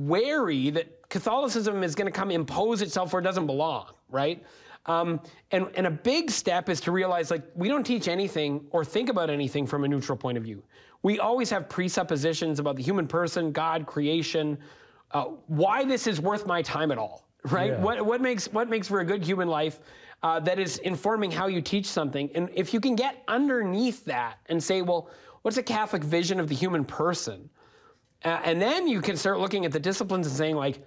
wary that Catholicism is going to come impose itself where it doesn't belong, right? And a big step is to realize, like, we don't teach anything or think about anything from a neutral point of view. We always have presuppositions about the human person, God, creation, why this is worth my time at all, right? Yeah. What makes for a good human life that is informing how you teach something. And if you can get underneath that and say, well, what's a Catholic vision of the human person? And then you can start looking at the disciplines and saying, like,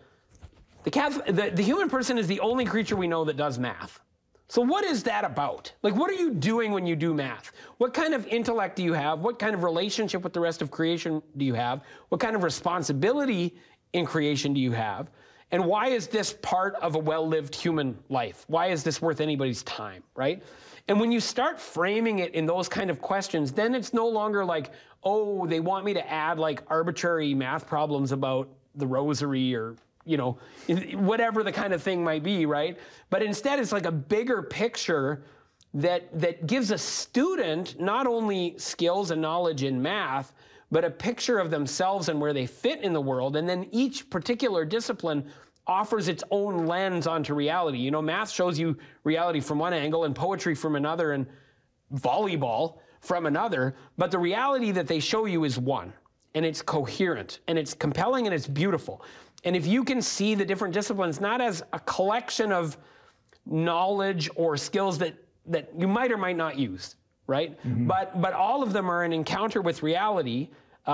the human person is the only creature we know that does math. So what is that about? Like, what are you doing when you do math? What kind of intellect do you have? What kind of relationship with the rest of creation do you have? What kind of responsibility in creation do you have? And why is this part of a well-lived human life? Why is this worth anybody's time, right? And when you start framing it in those kind of questions, then it's no longer like, oh, they want me to add like arbitrary math problems about the rosary or, you know, whatever the kind of thing might be, right? But instead, it's like a bigger picture that gives a student not only skills and knowledge in math, but a picture of themselves and where they fit in the world. And then each particular discipline offers its own lens onto reality. You know, math shows you reality from one angle and poetry from another and volleyball from another, but the reality that they show you is one, and it's coherent, and it's compelling, and it's beautiful. And if you can see the different disciplines not as a collection of knowledge or skills that you might or might not use, right? Mm-hmm. But all of them are an encounter with reality,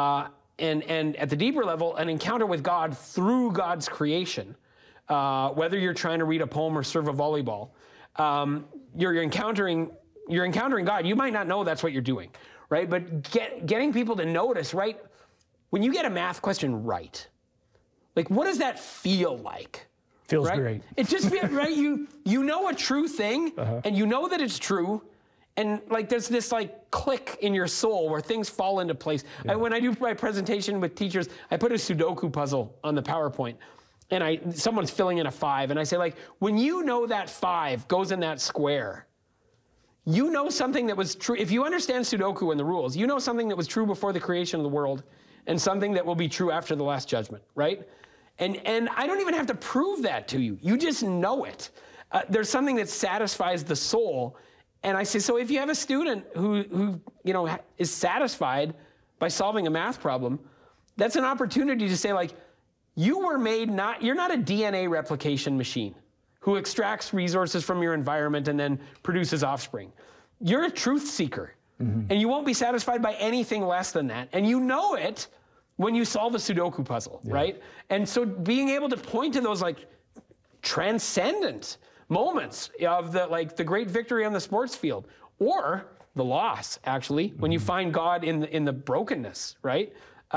and at the deeper level, an encounter with God through God's creation. Whether you're trying to read a poem or serve a volleyball, you're encountering God. You might not know that's what you're doing, right? But getting people to notice, right? When you get a math question right, like, what does that feel like? Feels right? great. It just feels, right? You know a true thing, and you know that it's true, and like there's this like click in your soul where things fall into place. Yeah. When I do my presentation with teachers, I put a Sudoku puzzle on the PowerPoint, and someone's filling in a 5, and I say, like, when you know that 5 goes in that square, you know something that was true. If you understand Sudoku and the rules, you know something that was true before the creation of the world and something that will be true after the last judgment, right? And I don't even have to prove that to you. You just know it. There's something that satisfies the soul. And I say, so if you have a student who you know, is satisfied by solving a math problem, that's an opportunity to say, like, you were made you're not a DNA replication machine who extracts resources from your environment and then produces offspring. You're a truth seeker, and you won't be satisfied by anything less than that. And you know it when you solve a Sudoku puzzle, right? And so being able to point to those like transcendent moments of the great victory on the sports field, or the loss, actually, when you find God in the brokenness, right?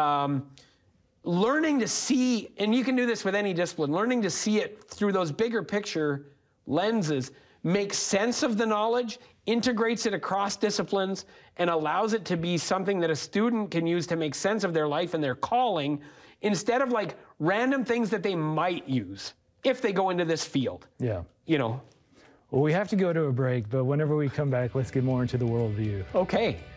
Learning to see, and you can do this with any discipline, learning to see it through those bigger picture lenses makes sense of the knowledge, integrates it across disciplines, and allows it to be something that a student can use to make sense of their life and their calling, instead of like random things that they might use if they go into this field. Yeah. You know? Well, we have to go to a break, but whenever we come back, let's get more into the worldview. Okay.